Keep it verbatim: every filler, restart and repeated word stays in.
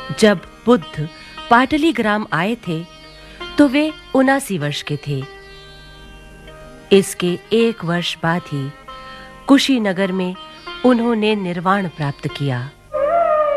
जब बुद्ध पाटलीग्राम आए थे तो वे उनासी वर्ष के थे। इसके एक वर्ष बाद ही कुशीनगर में उन्होंने निर्वाण प्राप्त किया।